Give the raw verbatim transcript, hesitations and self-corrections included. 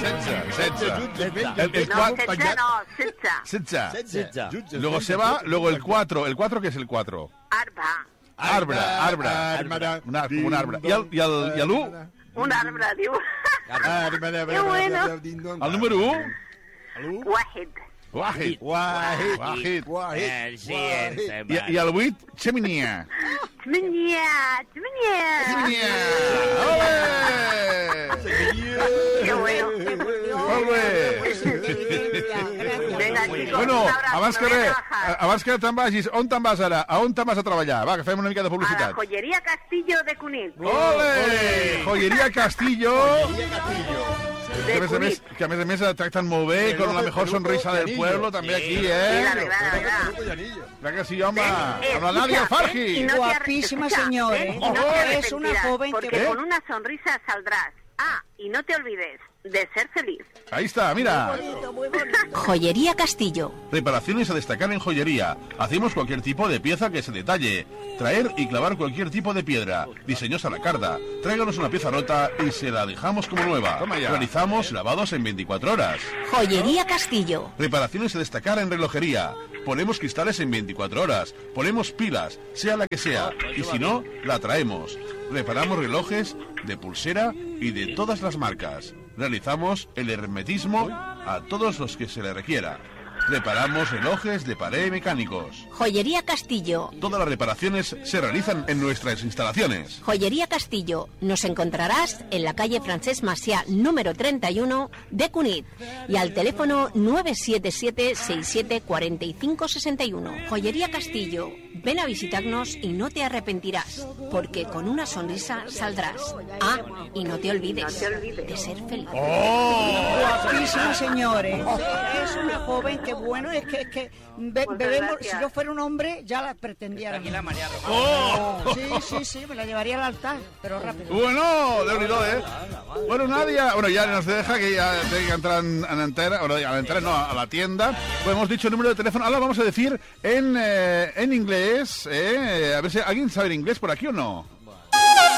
setze, setze. El, el No, cuatro, setze no, setze. setze. Luego se va, luego el cuatro. ¿El cuatro qué es el cuatro? Arba. Arbre, arbre. Arbre. Un arbre, un arbre. ¿Y el, i el, i l'u? Un arbre, diu. Que bueno. El número u? Wahid. Wahid. Wahid. Wahid. Wahid. El siguiente. I, i el vuit? Xeminia. Ximinia, ximinia. Xeminia. Ole! Que bueno. Molt bé. Venga, chicos, Bueno, un abrazo, abans que me voy a res, trabajar. abans que te'n vagis, on te'n vas ara? A on te'n vas a treballar? Va, que fem una mica de A la publicitat. joyería Castillo de Cunit. Ole! Joyería Castillo. Que a, més a més, que a més a més tracten molt bé, con la mejor sonrisa del pueblo, també aquí, eh? Mira, verdad, verdad. Clar que sí, home. Eh, Amb la Nadia escucha, Fargi. eh, y no te arre- Guapísima escucha, señora, eh, ¿eh? y no te Oh, es arrepentirás, una joven que- porque ¿Eh? con una sonrisa saldrás. Ah, y no te olvides de ser feliz. Ahí está, mira. Joyería Castillo. Reparaciones a destacar en joyería. Hacemos cualquier tipo de pieza que se detalle. Traer y clavar cualquier tipo de piedra. Diseños a la carta. Tráiganos una pieza rota y se la dejamos como nueva. Toma ya. Realizamos lavados en veinticuatro horas. Joyería Castillo. Reparaciones a destacar en relojería. Ponemos cristales en veinticuatro horas. Ponemos pilas, sea la que sea. Y si no, la traemos. Reparamos relojes de pulsera y de todas las marcas. Realizamos el hermetismo a todos los que se le requiera. Reparamos relojes de pared mecánicos. Joyería Castillo. Todas las reparaciones se realizan en nuestras instalaciones. Joyería Castillo. Nos encontrarás en la calle Francesc Macià, número treinta y uno, de Cunit. Y al teléfono nueve siete siete, seis siete cuatro cinco seis uno. Joyería Castillo. Ven a visitarnos y no te arrepentirás, porque con una sonrisa saldrás. Ah, y no te olvides, No te olvides. de ser feliz. Guapísimo, señores. Es una joven que, bueno, es que, es que be- Muchas bebemos, gracias. si yo fuera un hombre, ya la pretendiera. Aquí la María Román. ¡Oh! Sí, sí, sí, me la llevaría al altar, pero rápido. Bueno, de unido, ¿eh? Bueno, Nadia, bueno, ya nos deja que ya tiene que entrar en, en entera, bueno, a la entera, no, a la tienda. Pues hemos dicho el número de teléfono, ahora lo vamos a decir en, eh, en inglés, ¿eh? A ver si alguien sabe inglés por aquí o no.